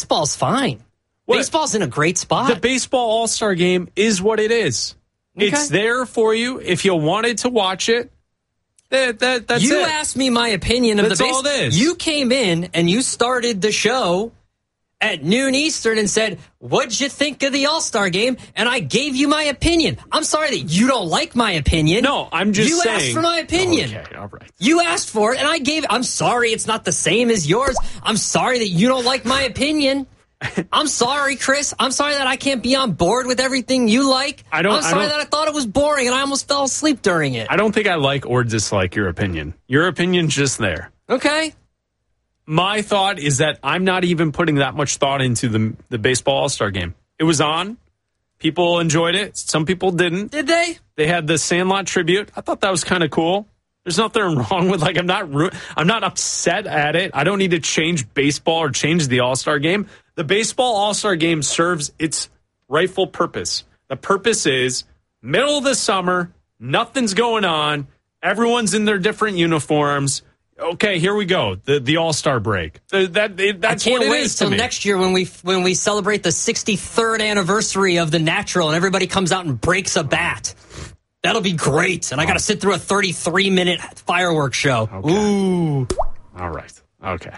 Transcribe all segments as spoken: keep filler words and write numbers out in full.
baseball's fine. What? Baseball's in a great spot. The baseball all-star game is what it is. Okay. It's there for you if you wanted to watch it. That, that, that's you it. asked me my opinion of that's the baseball. That's all it is. You came in and you started the show at noon Eastern and said, what'd you think of the all-star game? And I gave you my opinion. I'm sorry that you don't like my opinion. No, I'm just you saying. You asked for my opinion. Okay, all right. You asked for it, and I gave it. I'm sorry it's not the same as yours. I'm sorry that you don't like my opinion. I'm sorry, Chris. I'm sorry that I can't be on board with everything you like. I don't, I'm sorry I don't, that I thought it was boring and I almost fell asleep during it. I don't think I like or dislike your opinion. Your opinion's just there. Okay. My thought is that I'm not even putting that much thought into the the baseball all-star game. It was on. People enjoyed it. Some people didn't. Did they? They had the Sandlot tribute. I thought that was kind of cool. There's nothing wrong with, like, I'm not I'm not upset at it. I don't need to change baseball or change the all-star game. The baseball all-star game serves its rightful purpose. The purpose is middle of the summer, nothing's going on, everyone's in their different uniforms. Okay, here we go. The the all-star break. The, that that's I can't what it wait is to till me. next year when we when we celebrate the sixty-third anniversary of The Natural and everybody comes out and breaks a bat. That'll be great. And I got to sit through a thirty-three minute fireworks show. Okay. Ooh. All right. Okay.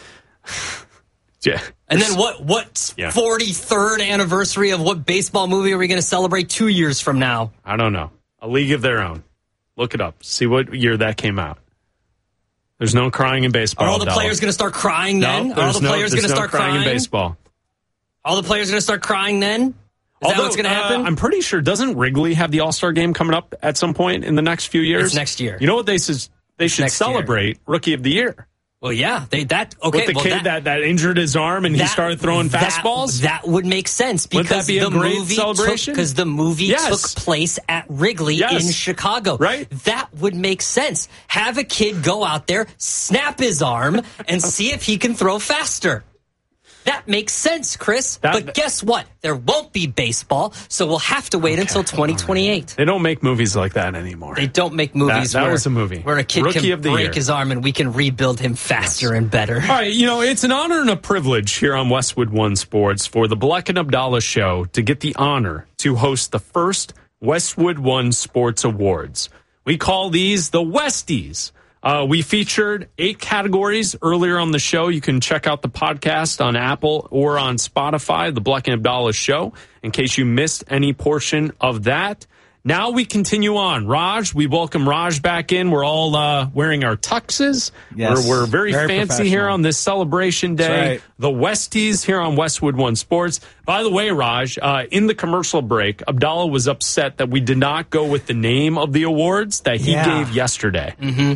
Yeah. And then what what yeah. forty-third anniversary of what baseball movie are we going to celebrate two years from now? I don't know. A League of Their Own. Look it up. See what year that came out. There's no crying in baseball. Are all the Dollar. players going to start crying then? No, Are all the no, players going to no start crying, crying in baseball? All the players going to start crying then? Is Although, that what's going to happen? Uh, I'm pretty sure, doesn't Wrigley have the All-Star game coming up at some point in the next few years? It's next year. You know what they, they should next celebrate? Year. Rookie of the Year. Well, yeah, they that okay. With the well, kid that, that, that injured his arm and that, he started throwing that, fastballs? That would make sense because Wouldn't that be a the great movie celebration? Because the movie yes. took place at Wrigley yes. in Chicago. Right. That would make sense. Have a kid go out there, snap his arm, and see if he can throw faster. That makes sense, Chris. That, but guess what? There won't be baseball, so we'll have to wait okay. until twenty twenty-eight. They don't make movies like that anymore. They don't make movies that, that where, was a movie. where a kid Rookie can of the break year. his arm and we can rebuild him faster yes. and better. All right, you know, it's an honor and a privilege here on Westwood One Sports for the Black and Abdallah Show to get the honor to host the first Westwood One Sports Awards. We call these the Westies. Uh, we featured eight categories earlier on the show. You can check out the podcast on Apple or on Spotify, The Black and Abdallah Show, in case you missed any portion of that. Now we continue on. Raj, we welcome Raj back in. We're all uh, wearing our tuxes. Yes. We're, we're very, very fancy here on this celebration day. Right. The Westies here on Westwood One Sports. By the way, Raj, uh, in the commercial break, Abdallah was upset that we did not go with the name of the awards that he yeah. gave yesterday. Mm-hmm.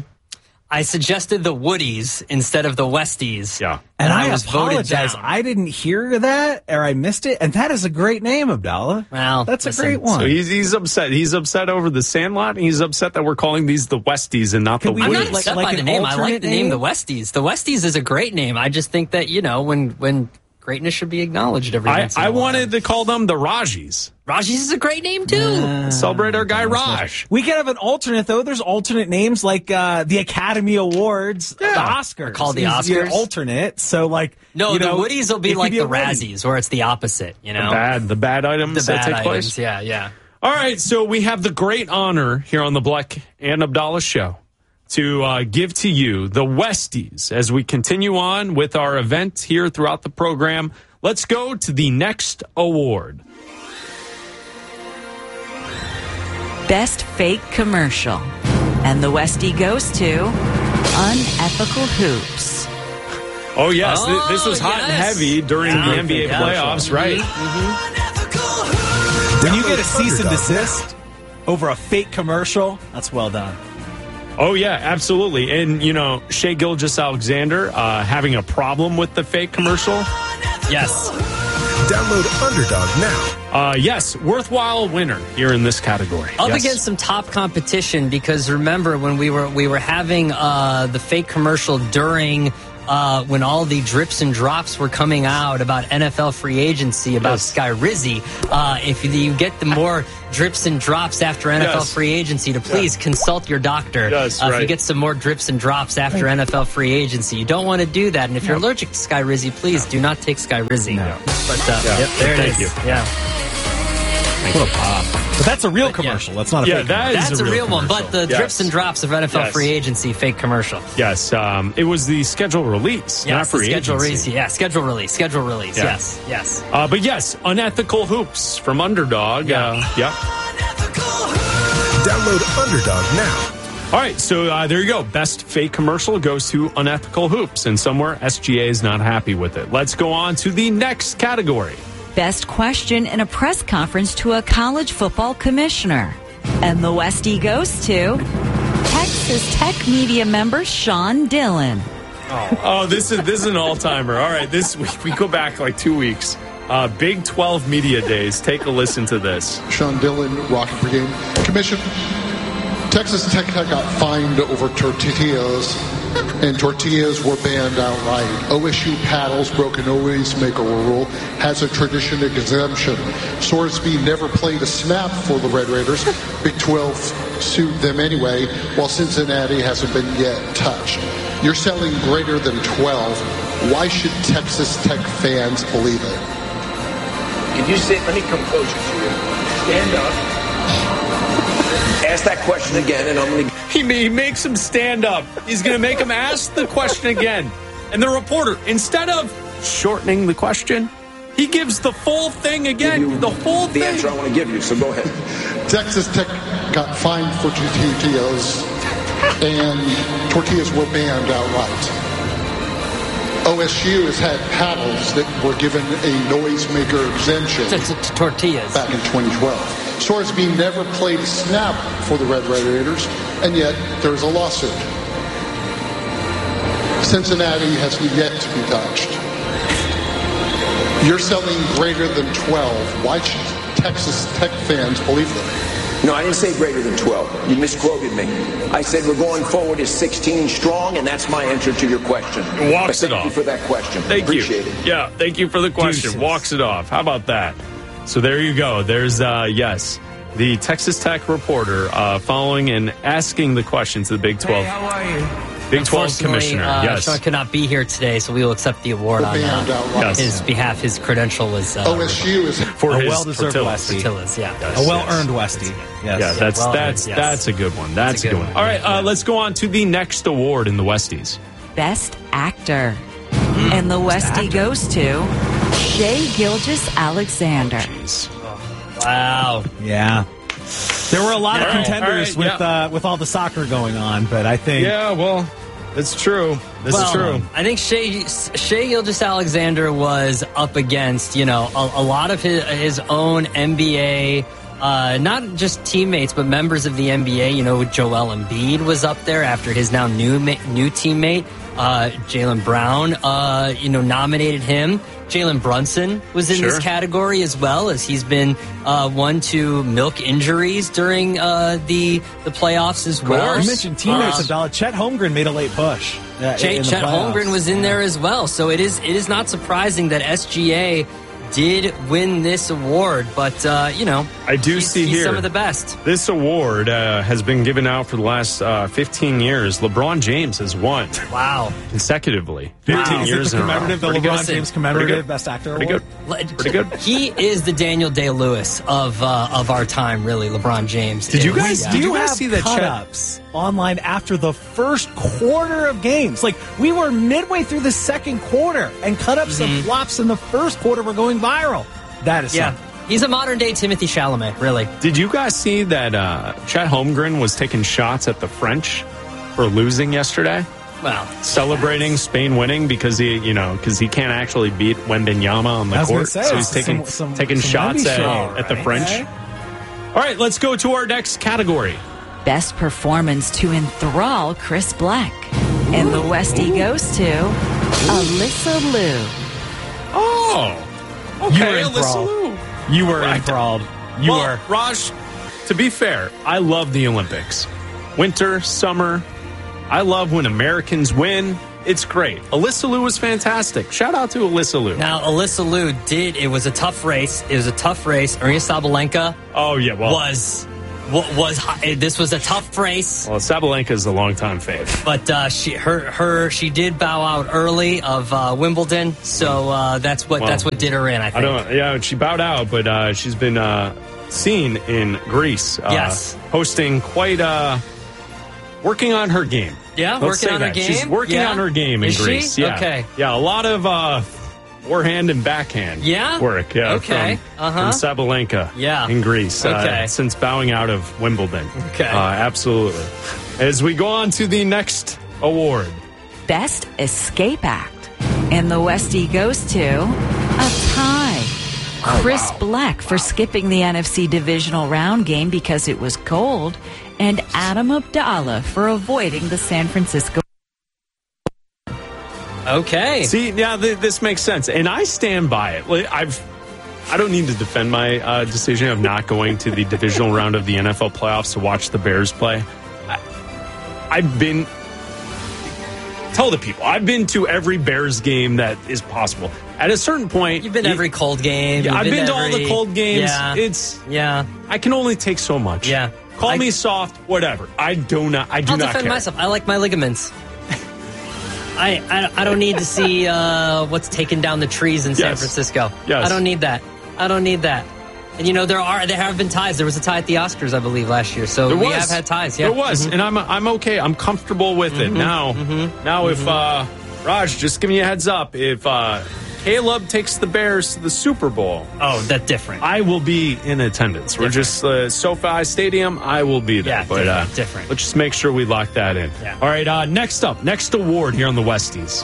I suggested the Woodies instead of the Westies. Yeah. And, and I, I was apologize. voted down. I didn't hear that or I missed it. And that is a great name, Abdallah. Well, that's listen, a great one. So he's, he's upset. He's upset over the Sandlot. And he's upset that we're calling these the Westies and not Can the we I'm Woodies. not upset like by the an name. I like alternate the name, name? the Westies. The Westies is a great name. I just think that, you know, when when greatness should be acknowledged every I, once in a I while. wanted to call them the Rajis. Rajis is a great name, too. Uh, Celebrate our guy Raj. We could have an alternate, though. There's alternate names like uh, the Academy Awards, Yeah. the Oscars. Called the is your Oscars? alternate. So, like, No, you the know, Woodies will be it could like be the a Woody. Razzies, where it's the opposite, you know? The bad, the bad items The that bad take items, place. yeah, yeah. All right, so we have the great honor here on the Black and Abdallah Show to uh, give to you the Westies as we continue on with our event here throughout the program. Let's go to the next award. Best Fake Commercial. And the Westie goes to Unethical Hoops. Oh, yes, Oh, th- this was hot yes. and heavy during Yeah. the N B A Yeah. playoffs, right? Mm-hmm. When you get a cease and desist over a fake commercial, that's well done. Oh, yeah, absolutely. And, you know, Shai Gilgeous-Alexander uh, having a problem with the fake commercial. Yes. Download Underdog now. Uh, yes, worthwhile winner here in this category. Up Yes. against some top competition because remember when we were we were having uh, the fake commercial during uh, when all the drips and drops were coming out about N F L free agency, about Yes. Sky Rizzi. Uh, if you get the more drips and drops after N F L Yes. free agency, to please Yeah. consult your doctor. Yes, uh, If you right. get some more drips and drops after N F L free agency, you don't want to do that. And if you're allergic to Sky Rizzi, please do not take Sky Rizzi. No. But uh, Yeah. yep, there Thank it is. you. Yeah. What a pop. But that's a real But, yeah. commercial. That's not a Yeah, fake that is That's a real, one, but the Yes. drips and drops of N F L Yes. free agency fake commercial. Yes, um, it was the schedule release, not Yes, the free schedule agency. release. Yeah, schedule release. Schedule release. Yeah. Yes, yes. Uh, but yes, Unethical Hoops from Underdog. Yeah. Uh, yep. Download Underdog now. All right, so uh, there you go. Best fake commercial goes to Unethical Hoops, and somewhere S G A is not happy with it. Let's go on to the next category. Best question in a press conference to a college football commissioner. And the Westie goes to Texas Tech media member Sean Dillon. Oh, this is this is an all timer. All right, this we, we go back like two weeks. Uh, Big twelve Media Days. Take a listen to this. Sean Dillon, Rocket Brigade. Commission, Texas Tech got fined over tortillas, and tortillas were banned outright. O S U paddles broke an always maker rule, has a tradition exemption. Sorsby never played a snap for the Red Raiders. Big twelve sued them anyway, while Cincinnati hasn't been yet touched. You're selling greater than twelve. Why should Texas Tech fans believe it? Can you sit? Let me compose you to you. Stand up. Ask that question again, and I'm going to. He, he makes him stand up. He's going to make him ask the question again. And the reporter, instead of shortening the question, he gives the full thing again. The whole The thing. answer I want to give you. So go ahead. Texas Tech got fined for tortillas, and tortillas were banned outright. O S U has had paddles that were given a noisemaker exemption To, to, to tortillas. back in twenty twelve. Sorsby never played a snap for the Red Raiders, and yet there's a lawsuit. Cincinnati hasn't yet to be touched. You're selling greater than twelve. Why should Texas Tech fans believe them? No, I didn't say greater than twelve. You misquoted me. I said we're going forward as sixteen strong, and that's my answer to your question. Walks But it thank you off. for that question. Thank Appreciate you. it. Yeah, thank you for the question. Deuces. Walks it off. How about that? So there you go. There's, uh, yes, the Texas Tech reporter uh, following and asking the question to the Big twelve. Hey, how are you? Big twelve Unfortunately, commissioner. uh, yes. Sean could not be here today, so we will accept the award on Banned uh, outright. Yes. his behalf. His credential was uh, O S U is For A his well-deserved tortillas. Westie. tortillas. Yeah. Yes. A well-earned Westie. Yes. Yeah, that's well that's earned, yes. that's a good one. That's, That's a a good good one. one. All right, Yeah. uh, let's go on to the next award in the Westies. Best actor. And the Westie goes to Shea Gilgis Alexander. Jeez. Wow. Yeah. There were a lot of All right, contenders all right, with yeah. uh, with all the soccer going on, but I think Yeah, well, it's true. This well, is true. I think Shea, Shea Gilgis Alexander was up against, you know, a, a lot of his, his own N B A, uh, not just teammates, but members of the N B A. You know, Joel Embiid was up there after his now new ma- new teammate, uh, Jaylen Brown, uh, you know, nominated him. Jalen Brunson was in Sure. this category as well, as he's been uh, one to milk injuries during uh, the the playoffs as well. you mentioned teammates Uh, of Dallas. Chet Holmgren made a late push. Uh, Chet, in the Chet playoffs. Holmgren was in there as well, so it is it is not surprising that S G A did win this award. But uh, you know, I do he's, see he's here some of the best. This award uh, has been given out for the last uh, fifteen years. LeBron James has won Wow, consecutively. fifteen Is it years the in a row. commemorative, the Pretty LeBron good. James Pretty commemorative good. Best Actor Pretty Award? good. Pretty good. He is the Daniel Day-Lewis of uh, of our time, really. LeBron James. Did you is. guys- Yeah. did Do you you guys have see that Chet- cut-ups online after the first quarter of games? Like, we were midway through the second quarter, and cut-ups and flops in the first quarter were going viral. That is Yeah, something. he's a modern day Timothy Chalamet, really. Did you guys see that uh, Chet Holmgren was taking shots at the French for losing yesterday? Wow. Celebrating Spain winning because he, you know, because he can't actually beat Wembanyama on the I was gonna court, say, so he's some- taking some- taking some shots Wemby at, show, at the right? French. Okay. All right, let's go to our next category. Best performance to enthrall Chris Black. And the Westie goes to Alyssa Liu. Oh, okay, You were Alyssa enthralled. Liu. You were Right. enthralled. You well, were. Raj, to be fair, I love the Olympics. Winter, summer. I love when Americans win. it's great. Alyssa Liu was fantastic. Shout out to Alyssa Liu. Now, Alyssa Liu did, it was a tough race. It was a tough race. Aryna Sabalenka oh, yeah, well. was, was, this was a tough race. Well, Sabalenka is a longtime fave. But uh, she, her, her, she did bow out early of uh, Wimbledon, so uh, that's what, well, that's what did her in, I think. I don't, yeah, she bowed out, but uh, she's been uh, seen in Greece. Uh, yes. Hosting quite, uh, working on her game. Yeah, Let's working on that. her game. She's working yeah. on her game in Is Greece. She? Yeah. Okay. Yeah, a lot of uh, forehand and backhand yeah? work. Yeah. Okay. From, uh-huh. from Sabalenka. Yeah. In Greece. Okay. Uh, since bowing out of Wimbledon. Okay. Uh, absolutely. As we go on to the next award, Best Escape Act. And the Westie goes to a tie. Chris wow. Black for skipping the N F C divisional round game because it was cold, and Adam Abdallah for avoiding the San Francisco. Okay. See, yeah, th- this makes sense, and I stand by it. Like, I've, I don't need to defend my uh, decision of not going to the divisional round of the N F L playoffs to watch the Bears play. I, I've been, tell the people, I've been to every Bears game that is possible. At a certain point, You've been to every cold game. Yeah, You've I've been, been to every, all the cold games. Yeah. It's yeah. I can only take so much. Yeah. Call I, me soft, whatever. I do not. I do I'll not defend care. myself. I like my ligaments. I, I I don't need to see uh, what's taking down the trees in San Yes. Francisco. Yes. I don't need that. I don't need that. And you know there are there have been ties. There was a tie at the Oscars, I believe, last year. So There we was. have had ties. Yeah, There was, Mhm. and I'm I'm okay. I'm comfortable with Mm-hmm. it now. Now, if uh, Raj, just give me a heads up. If uh, Caleb takes the Bears to the Super Bowl, Oh, that's different. I will be in attendance. We're Different. just uh, SoFi Stadium. I will be there. Yeah, but different, uh, different. Let's just make sure we lock that in. Yeah. All right. Uh, next up, next award here on the Westies.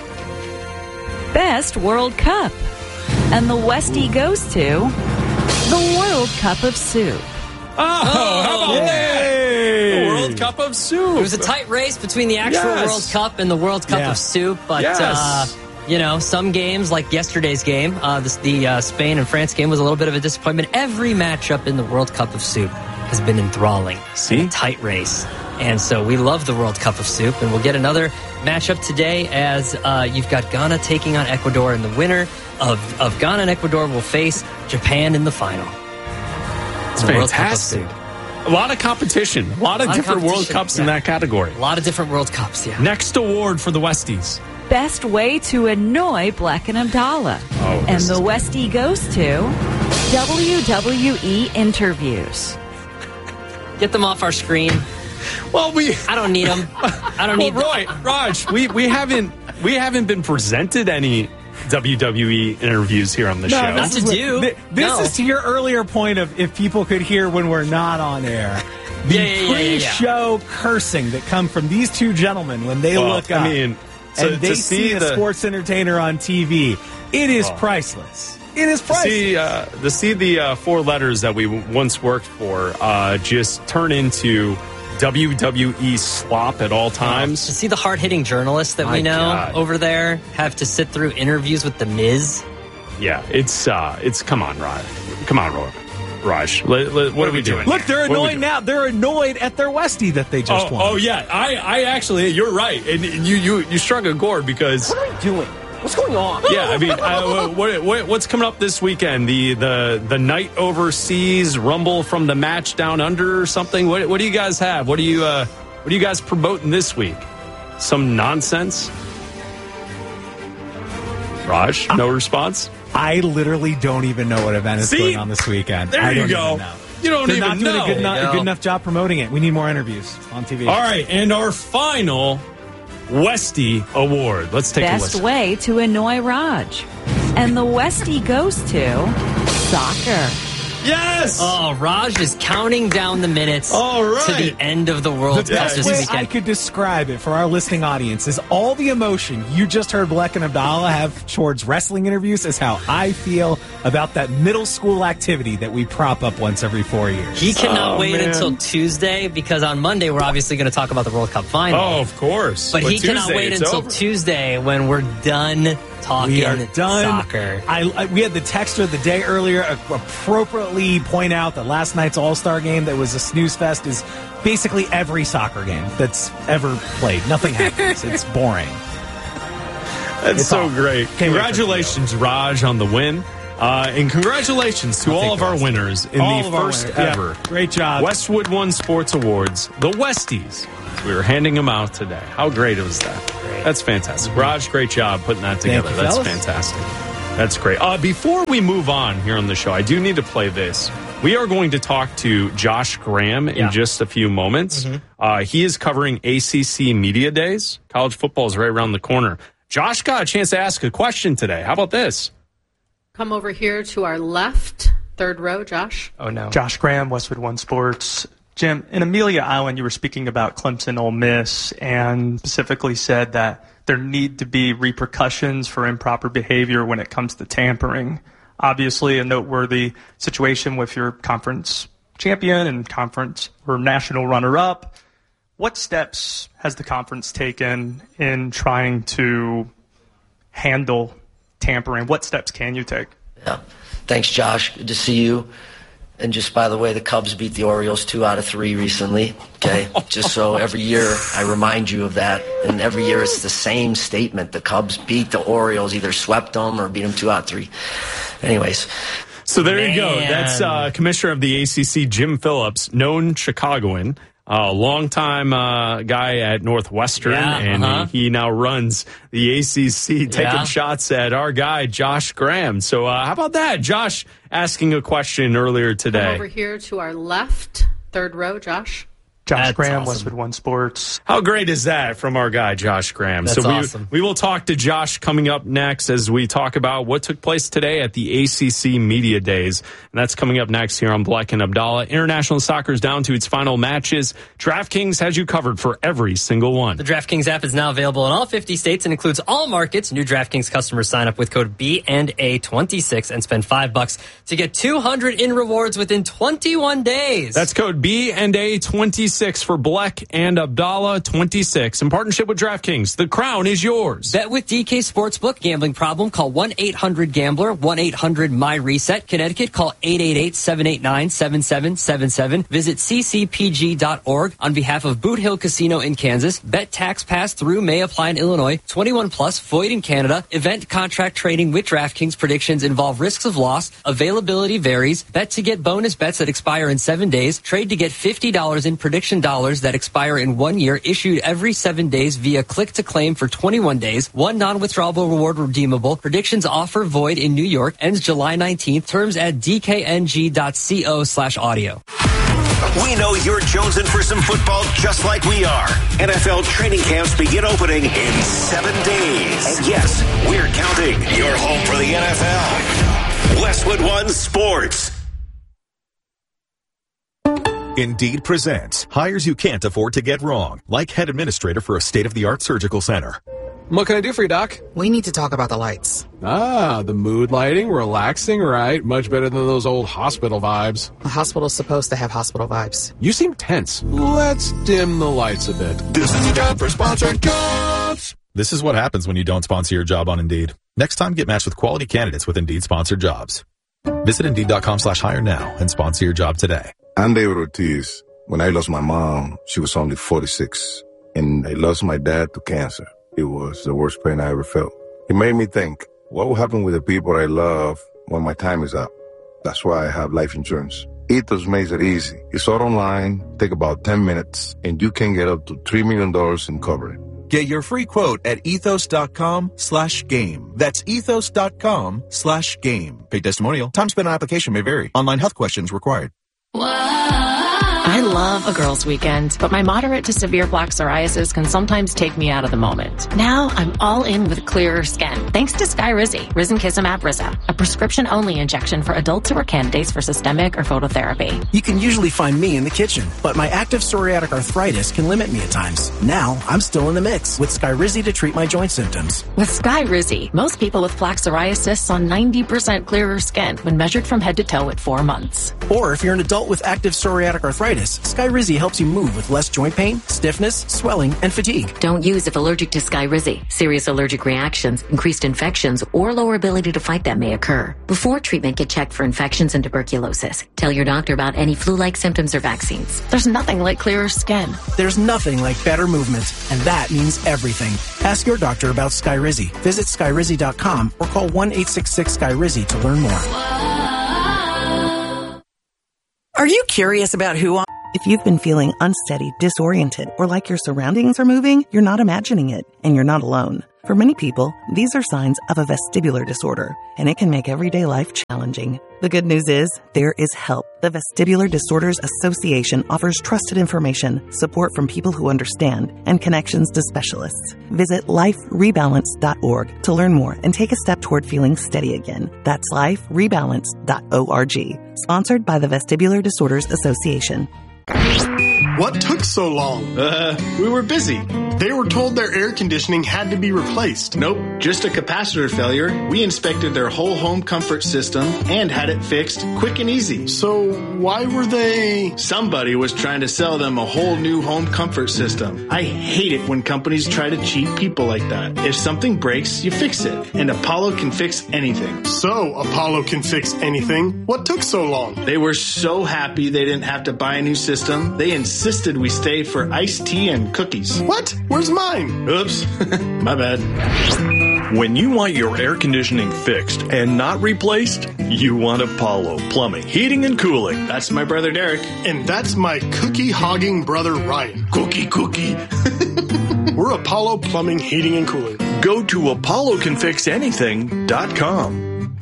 Best World Cup. And the Westie goes to the World Cup of Soup. Oh, how about that? Yay. The World Cup of Soup. It was a tight race between the actual Yes. World Cup and the World Cup Yeah. of Soup, but Yes. uh, you know, some games like yesterday's game, uh, this, the uh, Spain and France game was a little bit of a disappointment. Every matchup in the World Cup of Soup has been enthralling. See? A tight race. And so we love the World Cup of Soup, and we'll get another matchup today as uh, you've got Ghana taking on Ecuador, and the winner of, of Ghana and Ecuador will face Japan in the final. It's The World Cup of fantastic. Soup. A lot of competition. A lot of A lot of different World competition, Cups in yeah. that category. A lot of different World Cups, yeah. Next award for the Westies. Best way to annoy Black and Abdallah. Oh, and this the is- Westie goes to W W E interviews. Get them off our screen. Well, we. I don't need them. I don't Well, need Roy, Raj, we, we haven't we haven't been presented any W W E interviews here on the No, show. Not this to is do. Th- this No. is to your earlier point of if people could hear when we're not on air. The Yeah, yeah, yeah, yeah, yeah. pre-show cursing that come from these two gentlemen when they Well, look up I mean, so and they to see, see a the- sports entertainer on T V, it is Oh. priceless. It is To priceless. see, uh, to see the uh, four letters that we w- once worked for uh, just turn into W W E slop at all To times. see the hard-hitting journalists that My we know God. over there have to sit through interviews with The Miz. Yeah, it's uh, it's come on, Raj. Come on, Roy. Raj. Let- let- what, are we doing? Look, they're What are we annoyed doing? now. They're annoyed at their Westie that they just Oh, won. oh yeah, I, I actually, you're right, and you you you struck a chord because What are we doing? What's going on? yeah, I mean, uh, what, what what's coming up this weekend? The the the night overseas rumble from the match down under or something. What what do you guys have? What do you uh, what are you guys promoting this week? Some nonsense. Raj, no response. I literally don't even know what event is See? going on this weekend. There I you don't go. even know. You don't They're even not doing know. a good, There enough, you a go. good enough job promoting it. We need more interviews on T V. All right, and our final Westie award. Let's take a Best listen. way to annoy Raj. And the Westie goes to soccer. Yes. Oh, Raj is counting down the minutes All right. to the end of the World The Cup best this way weekend. I could describe it for our listening audience is all the emotion you just heard Black and Abdallah have towards wrestling interviews is how I feel about that middle school activity that we prop up once every four years. He cannot Oh, wait man. until Tuesday because on Monday we're obviously going to talk about the World Cup final. Oh, of course. but, he cannot Tuesday, wait it's until over. Tuesday when we're done talking We are done. soccer. I, I we had the texter the day earlier appropriately point out that last night's All Star game that was a snooze fest is basically every soccer game that's ever played. Nothing happens. It's boring. That's It's so awesome. great. Can't wait for Congratulations, Raj, on the win. Uh, and congratulations to I'll all take of the our West. winners in All the of our first winners. Yeah. ever Great job. Westwood One Sports Awards, the Westies. We were handing them out today. How great was that? Great. That's fantastic. Raj, great job putting that together. you, That's fellas. fantastic. That's great. Uh, before we move on here on the show, I do need to play this. We are going to talk to Josh Graham in Yeah. just a few moments. Mm-hmm. Uh, he is covering A C C Media Days. College football is right around the corner. Josh got a chance to ask a question today. How about this? Come over here to our left, third row, Josh. Oh, no. Josh Graham, Westwood One Sports. Jim, in Amelia Island, you were speaking about Clemson Ole Miss and specifically said that there need to be repercussions for improper behavior when it comes to tampering. Obviously, a noteworthy situation with your conference champion and conference or national runner-up. What steps has the conference taken in trying to handle tampering? What steps can you take? Yeah. Thanks, Josh. Good to see you. And just by the way, the Cubs beat the Orioles two out of three recently. Okay, just so every year I remind you of that. And every year it's the same statement: the Cubs beat the Orioles, either swept them or beat them two out of three. Anyways, So there you go. Man. That's uh, Commissioner of the A C C, Jim Phillips, known Chicagoan, a uh, longtime uh, guy at Northwestern, Yeah, and uh-huh. he, he now runs the A C C, taking Yeah. shots at our guy, Josh Graham. So uh, how about that? Josh asking a question earlier Come today. over here to our left, third row, Josh. Josh That's Graham, awesome. Westwood One Sports. How great is that from our guy, Josh Graham? That's so we, awesome. we will talk to Josh coming up next as we talk about what took place today at the A C C Media Days. And that's coming up next here on Black and Abdallah. International soccer is down to its final matches. DraftKings has you covered for every single one. The DraftKings app is now available in all fifty states and includes all markets. New DraftKings customers sign up with code B and A twenty-six and spend five bucks to get two hundred in rewards within twenty-one days. That's code B and A twenty-six for Black and Abdallah twenty-six. In partnership with DraftKings, the crown is yours. Bet with D K Sportsbook. Gambling problem? Call one eight hundred gambler, one eight hundred my reset. Connecticut, call eight eight eight, seven eight nine, seven seven seven seven. Visit c c p g dot org. On behalf of Boot Hill Casino in Kansas, bet tax pass through may apply in Illinois. twenty-one plus, void in Canada. Event contract trading with DraftKings. Predictions involve risks of loss. Availability varies. Bet to get bonus bets that expire in seven days. Trade to get fifty dollars in prediction dollars that expire in one year. Issued every seven days via click to claim for twenty-one days. One non-withdrawable reward redeemable. Predictions offer void in New York. Ends July nineteenth. Terms at d k n g dot co slash audio. We know you're jonesing for some football just like we are. N F L training camps begin opening in seven days. And yes, we're counting. You're home for the N F L. Westwood One Sports. Indeed presents hires you can't afford to get wrong, like head administrator for a state-of-the-art surgical center. What can I do for you, Doc? We need to talk about the lights. Ah, the mood lighting, relaxing, right? Much better than those old hospital vibes. A hospital's supposed to have hospital vibes. You seem tense. Let's dim the lights a bit. This is a job for sponsored jobs. This is what happens when you don't sponsor your job on Indeed. Next time, get matched with quality candidates with Indeed sponsored jobs. Visit Indeed.com slash hire now and sponsor your job today. I'm David Ortiz. When I lost my mom, she was only forty-six. And I lost my dad to cancer. It was the worst pain I ever felt. It made me think, what will happen with the people I love when my time is up? That's why I have life insurance. Ethos makes it easy. It's all online, take about ten minutes, and you can get up to three million dollars in coverage. Get your free quote at ethos.com slash game. That's ethos.com slash game. Paid testimonial. Time spent on application may vary. Online health questions required. I love a girls' weekend, but my moderate to severe plaque psoriasis can sometimes take me out of the moment. Now I'm all in with clearer skin, thanks to Skyrizi, Risankizumab Riza, a prescription-only injection for adults who are candidates for systemic or phototherapy. You can usually find me in the kitchen, but my active psoriatic arthritis can limit me at times. Now I'm still in the mix with Skyrizi to treat my joint symptoms. With Skyrizi, most people with plaque psoriasis saw ninety percent clearer skin when measured from head to toe at four months. Or if you're an adult with active psoriatic arthritis, arthritis, Skyrizi helps you move with less joint pain, stiffness, swelling, and fatigue. Don't use if allergic to Skyrizi. Serious allergic reactions, increased infections, or lower ability to fight them may occur. Before treatment, get checked for infections and tuberculosis. Tell your doctor about any flu-like symptoms or vaccines. There's nothing like clearer skin. There's nothing like better movement, and that means everything. Ask your doctor about Skyrizi. Visit skyrizi dot com or call one eight six six Sky Rizzi to learn more. Are you curious about who I... If you've been feeling unsteady, disoriented, or like your surroundings are moving, you're not imagining it, and you're not alone. For many people, these are signs of a vestibular disorder, and it can make everyday life challenging. The good news is, there is help. The Vestibular Disorders Association offers trusted information, support from people who understand, and connections to specialists. Visit life rebalance dot org to learn more and take a step toward feeling steady again. That's life rebalance dot org. Sponsored by the Vestibular Disorders Association. What took so long? Uh, we were busy. They were told their air conditioning had to be replaced. Nope, just a capacitor failure. We inspected their whole home comfort system and had it fixed quick and easy. So why were they... Somebody was trying to sell them a whole new home comfort system. I hate it when companies try to cheat people like that. If something breaks, you fix it. And Apollo can fix anything. So Apollo can fix anything? What took so long? They were so happy they didn't have to buy a new system. They insisted we stay for iced tea and cookies. What? Where's mine? Oops. My bad. When you want your air conditioning fixed and not replaced, you want Apollo Plumbing, Heating, and Cooling. That's my brother Derek. And that's my cookie-hogging brother Ryan. Cookie, cookie. We're Apollo Plumbing, Heating, and Cooling. Go to apollo can fix anything dot com.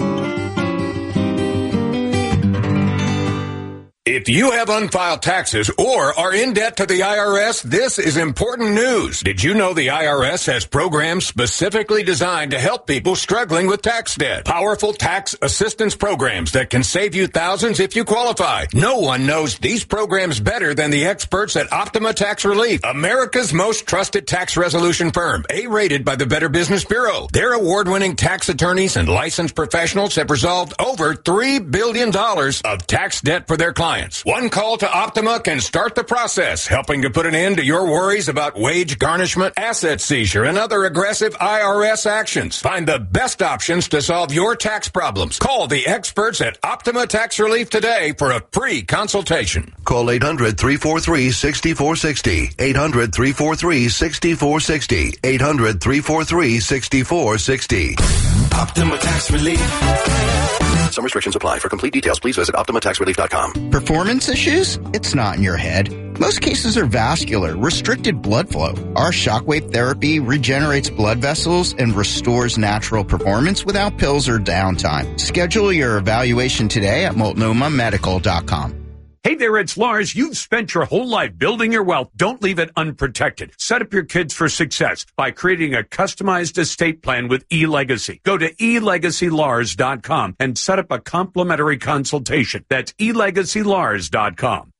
If you have unfiled taxes or are in debt to the I R S, this is important news. Did you know the I R S has programs specifically designed to help people struggling with tax debt? Powerful tax assistance programs that can save you thousands if you qualify. No one knows these programs better than the experts at Optima Tax Relief, America's most trusted tax resolution firm, A-rated by the Better Business Bureau. Their award-winning tax attorneys and licensed professionals have resolved over three billion dollars of tax debt for their clients. One call to Optima can start the process, helping to put an end to your worries about wage garnishment, asset seizure, and other aggressive I R S actions. Find the best options to solve your tax problems. Call the experts at Optima Tax Relief today for a free consultation. Call eight hundred, three four three, six four six zero. eight hundred, three four three, six four six zero. eight hundred, three four three, six four six zero. Optima Tax Relief. Some restrictions apply. For complete details, please visit optima tax relief dot com. Performance issues? It's not in your head. Most cases are vascular, restricted blood flow. Our shockwave therapy regenerates blood vessels and restores natural performance without pills or downtime. Schedule your evaluation today at multnomah medical dot com. Hey there, it's Lars. You've spent your whole life building your wealth. Don't leave it unprotected. Set up your kids for success by creating a customized estate plan with eLegacy. Go to e legacy lars dot com and set up a complimentary consultation. That's e legacy lars dot com.